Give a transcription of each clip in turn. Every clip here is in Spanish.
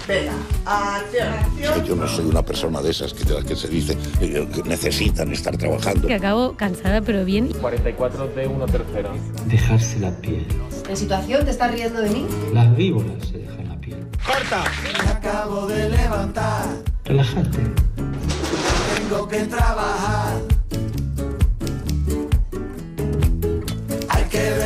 Venga, acción. Yo no soy una persona de esas que se dice que necesitan estar trabajando. Que acabo cansada, pero bien. 44 de 1 tercero. Dejarse la piel. ¿En situación te estás riendo de mí? Las víboras se dejan la piel. ¡Corta! Me acabo de levantar. Relájate. Tengo que trabajar. Hay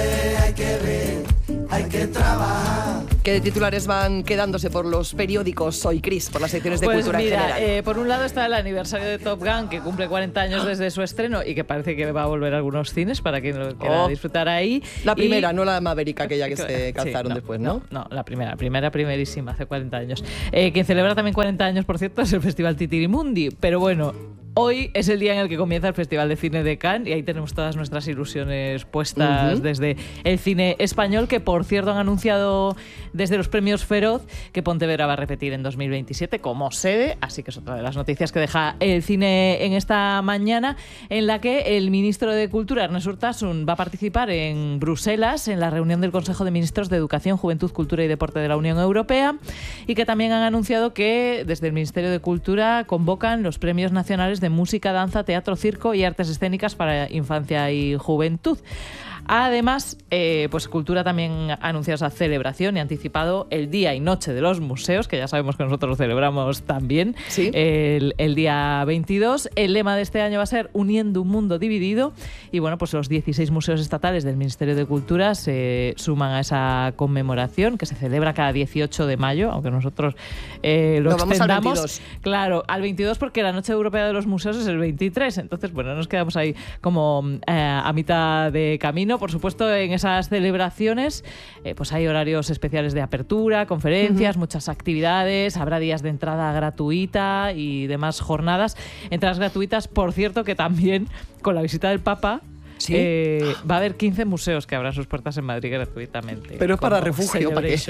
que trabajar. ¿Qué titulares van quedándose por los periódicos hoy, Cris, por las secciones de pues cultura mira, en general? Por un lado está el aniversario de Top Gun, que cumple 40 años desde su estreno y que parece que va a volver a algunos cines para quien lo quiera disfrutar ahí. La primera, no la Maverick, aquella que se calzaron sí, después, ¿no? No, la primerísima, hace 40 años. Quien celebra también 40 años, por cierto, es el Festival Titirimundi, pero bueno... Hoy es el día en el que comienza el Festival de Cine de Cannes y ahí tenemos todas nuestras ilusiones puestas desde el cine español, que por cierto han anunciado desde los premios Feroz que Pontevedra va a repetir en 2027 como sede, así que es otra de las noticias que deja el cine en esta mañana, en la que el ministro de Cultura, Ernest Urtasun, va a participar en Bruselas en la reunión del Consejo de Ministros de Educación, Juventud, Cultura y Deporte de la Unión Europea, y que también han anunciado que desde el Ministerio de Cultura convocan los premios nacionales de música, danza, teatro, circo y artes escénicas para infancia y juventud. Además, pues Cultura también ha anunciado esa celebración y ha anticipado el Día y Noche de los Museos, que ya sabemos que nosotros lo celebramos también, ¿sí? el día 22. El lema de este año va a ser Uniendo un mundo dividido, y bueno, pues los 16 museos estatales del Ministerio de Cultura se suman a esa conmemoración que se celebra cada 18 de mayo, aunque nosotros lo extendamos. Al 22. Claro, al 22, porque la Noche Europea de los Museos es el 23, entonces bueno, nos quedamos ahí como a mitad de camino. Por supuesto, en esas celebraciones pues hay horarios especiales de apertura, conferencias, muchas actividades, habrá días de entrada gratuita y demás jornadas. Entradas gratuitas, por cierto, que también con la visita del Papa, ¿sí? Va a haber 15 museos que abran sus puertas en Madrid gratuitamente. Pero es para refugio, ¿para qué?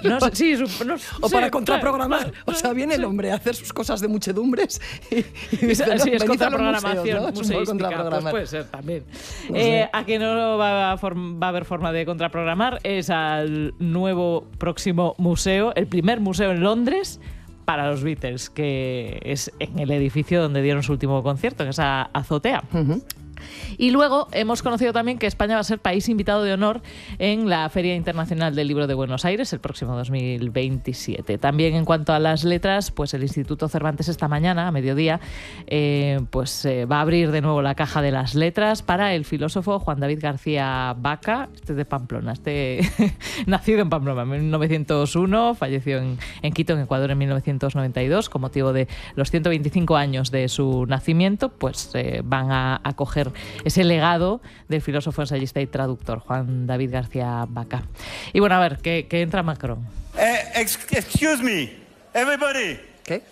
O para contraprogramar. Claro, o sea, viene el hombre a hacer sus cosas de muchedumbres y sí, es contraprogramación museística. Pues puede ser también. No sé. A que no va a haber forma de contraprogramar es al nuevo próximo museo, el primer museo en Londres para los Beatles, que es en el edificio donde dieron su último concierto, en esa azotea. Y luego hemos conocido también que España va a ser país invitado de honor en la Feria Internacional del Libro de Buenos Aires el próximo 2027. También en cuanto a las letras, pues el Instituto Cervantes esta mañana, a mediodía, va a abrir de nuevo la caja de las letras para el filósofo Juan David García Vaca, este es de Pamplona, nacido en Pamplona en 1901, falleció en Quito, en Ecuador, en 1992, con motivo de los 125 años de su nacimiento, pues van a acoger ese legado del filósofo, ensayista y traductor Juan David García Vaca. Y bueno, a ver, que entra Macron. Excuse me, everybody. ¿Qué?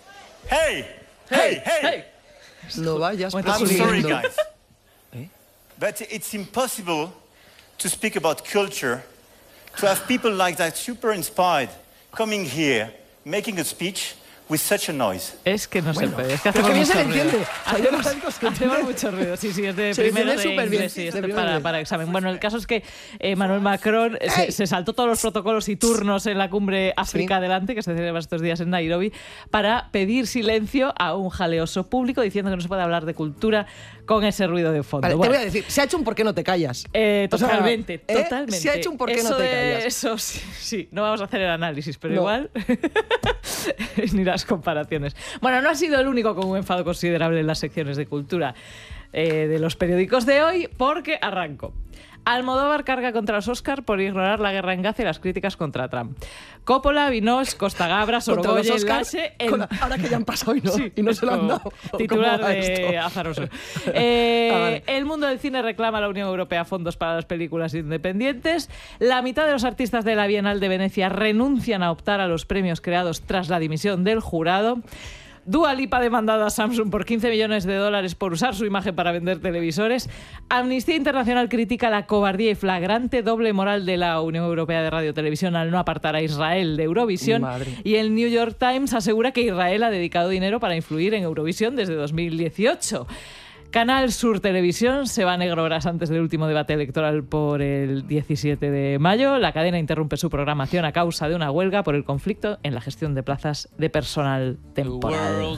Hey. No vayas. I'm sorry, guys. But it's impossible to speak about culture, to have people like that super inspired coming here, making a speech with such a noise. Es que no bueno, se es que hacemos bien mucho se le ruido. entiende. Hacemos mucho ruido. Sí, es de se primero de súper inglés, bien, sí, para examen. Bueno, el caso es que Emmanuel Macron se saltó todos los protocolos y turnos en la cumbre África Adelante, que se celebra estos días en Nairobi, para pedir silencio a un jaleoso público, diciendo que no se puede hablar de cultura con ese ruido de fondo. Vale, bueno, te voy a decir, se ha hecho un por qué no te callas. Totalmente. Se ha hecho un por qué no te callas. Eso sí, no vamos a hacer el análisis, pero igual ni las comparaciones. Bueno, no ha sido el único con un enfado considerable en las secciones de cultura de los periódicos de hoy, porque arranco. Almodóvar carga contra los Oscar por ignorar la guerra en Gaza y las críticas contra Trump. Coppola, Vinoche, Costa Gabra, Sorogoyen, Lache... Ahora que ya han pasado y no se lo han dado. Titular de azaroso. El mundo del cine reclama a la Unión Europea fondos para las películas independientes. La mitad de los artistas de la Bienal de Venecia renuncian a optar a los premios creados tras la dimisión del jurado. Dua Lipa ha demandado a Samsung por $15 millones por usar su imagen para vender televisores. Amnistía Internacional critica la cobardía y flagrante doble moral de la Unión Europea de Radio y Televisión al no apartar a Israel de Eurovisión. Y el New York Times asegura que Israel ha dedicado dinero para influir en Eurovisión desde 2018. Canal Sur Televisión se va negro horas antes del último debate electoral por el 17 de mayo. La cadena interrumpe su programación a causa de una huelga por el conflicto en la gestión de plazas de personal temporal.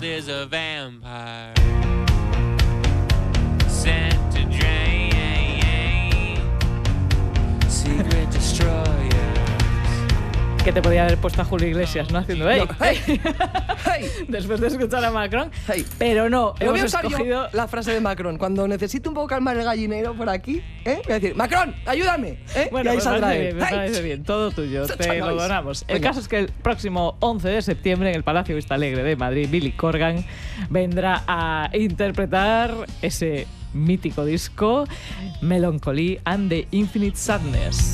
Que te podía haber puesto a Julio Iglesias, ¿no? Haciendo hey. Después de escuchar a Macron. Pero no, Pero voy a hemos usar escogido... yo la frase de Macron. Cuando necesite un poco calmar el gallinero por aquí, voy a decir, Macron, ayúdame. Bueno, y ahí me saldrá parece él. bien, me parece bien. Todo tuyo, te lo donamos. El Venga. caso es que el próximo 11 de septiembre en el Palacio Vista Alegre de Madrid, Billy Corgan vendrá a interpretar ese mítico disco Melancholy and the Infinite Sadness.